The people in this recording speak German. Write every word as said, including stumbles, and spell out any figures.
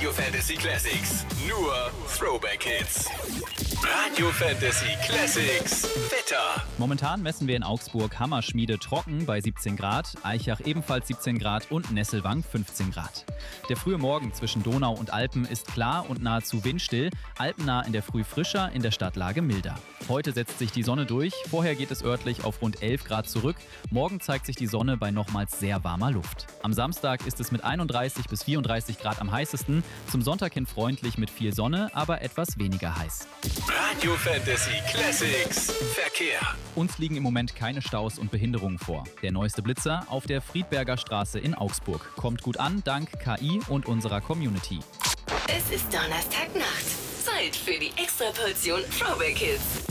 Radio Fantasy Classics. Nur Throwback Hits. Radio Fantasy Classics. Wetter. Momentan messen wir in Augsburg Hammerschmiede trocken bei siebzehn Grad, Aichach ebenfalls siebzehn Grad und Nesselwang fünfzehn Grad. Der frühe Morgen zwischen Donau und Alpen ist klar und nahezu windstill, alpennah in der Früh frischer, in der Stadtlage milder. Heute setzt sich die Sonne durch, vorher geht es örtlich auf rund elf Grad zurück, morgen zeigt sich die Sonne bei nochmals sehr warmer Luft. Am Samstag ist es mit einunddreißig bis vierunddreißig Grad am heißesten, zum Sonntag hin freundlich mit viel Sonne, aber etwas weniger heiß. Radio Fantasy Classics. Verkehr. Uns liegen im Moment keine Staus und Behinderungen vor. Der neueste Blitzer auf der Friedberger Straße in Augsburg kommt gut an, dank K I und unserer Community. Es ist Donnerstagnacht. Zeit für die Extraportion Throwback Hits.